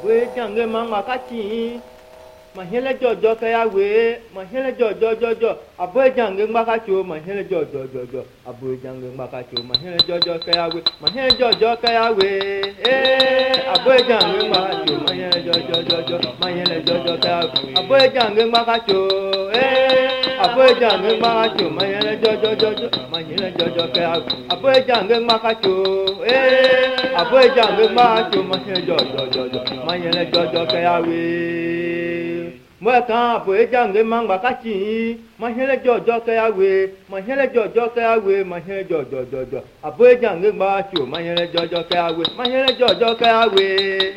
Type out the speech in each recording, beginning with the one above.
we jange mang makati mahele jojo kaya we mahele jojo aboy jange makacho mahele jojo aboy jange makacho mahele jojo kaya we mahele jojo kaya we aboy jange makacho mahele jojo mahele jojo kaya aboy jange makacho aboy jange makacho mahele jojo mahele jojo kaya aboy jange makacho aboy jange makacho mahele jojo mahele jojo kaya we mwaka boy jange mangba kachi mahele jojo kaya we mahele jojo kaya we mahele jojo aboy jange macho mahele jojo kaya we mahele jojo kaya we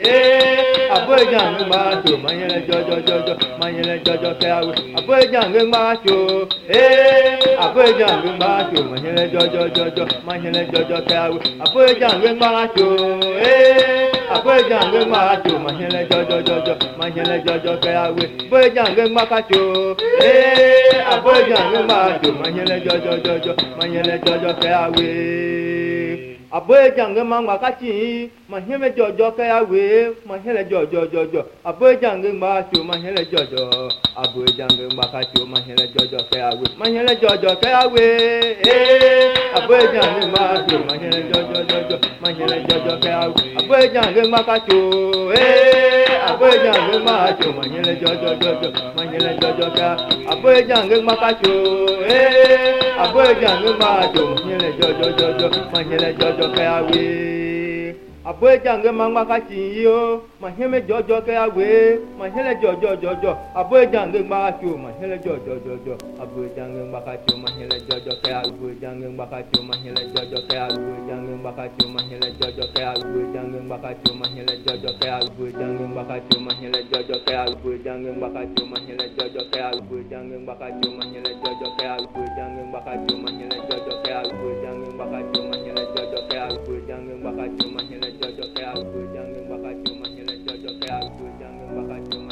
aboy jange macho mahele jojo mahele jojo kaya we aboy jange macho aboy jange macho mahele jojo mahele jojo kaya we aboy jange macho aboy jange macho mahele jojo mahele jojo kaya we aboy jange makacho aboy jange macho mahele jojo mahele jojo kaya we aboy jange makachi mahele jojo kaya we mahele jojo aboy jange macho mahele jojo aboy jange makacho mahele jojo kaya we mahele jojo kaya we aboy jange macho mahele jojo mahele jojo kaya we aboy jange makacho aboy jange macho mahele jojo mahele jojo kaya aboy jange makacho aboy jange macho mahele jojo mahele jojo kaya we aboy jange makachi yo mahele jojo kaya we mahele jojo aboy jange macho mahele jojo aboy jange makacho mahele jojo kaya aboy jange makacho mahele jojo kaya aboy jange makacho mahele jojo kaya aboy jange makacho mahele jojo kaya aboy jange makacho mahele jojo kaya aboy jange makacho mahele jojo kaya aboy jange makacho mahele jojo kaya aboy jange makacho mahele jojo kaya aboy jange makacho mahele jojo kaya aboy jange makacho mahele jojo kaya aboy jange makacho mahele jojo kaya aboy jange makacho